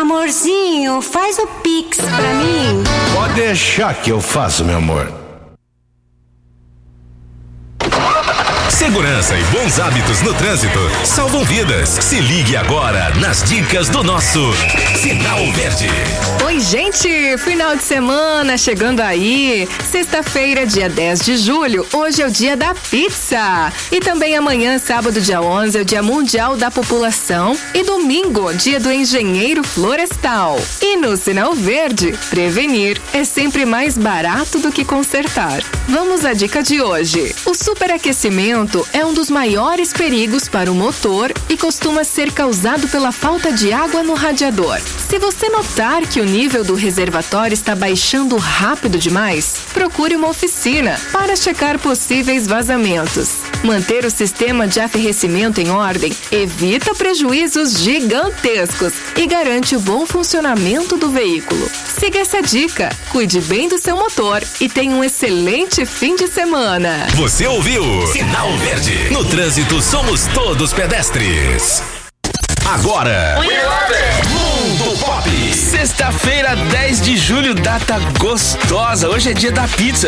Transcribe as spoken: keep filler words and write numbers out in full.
Amorzinho, faz o Pix pra mim. Pode deixar que eu faço, meu amor. Segurança e bons hábitos no trânsito salvam vidas. Se ligue agora nas dicas do nosso Sinal Verde. Oi, gente! Final de semana chegando aí. Sexta-feira, dia dez de julho. Hoje é o dia da pizza. E também amanhã, sábado, dia onze, é o Dia Mundial da População. E domingo, dia do Engenheiro Florestal. E no Sinal Verde, prevenir é sempre mais barato do que consertar. Vamos à dica de hoje. O superaquecimento é um dos maiores perigos para o motor e costuma ser causado pela falta de água no radiador. Se você notar que o nível do reservatório está baixando rápido demais, procure uma oficina para checar possíveis vazamentos. Manter o sistema de arrefecimento em ordem evita prejuízos gigantescos e garante o bom funcionamento do veículo. Siga essa dica, cuide bem do seu motor e tenha um excelente fim de semana. Você ouviu? Sinal Verde. No trânsito somos todos pedestres. Agora, Mundo Pop. Sexta-feira, dez de julho, data gostosa. Hoje é dia da pizza.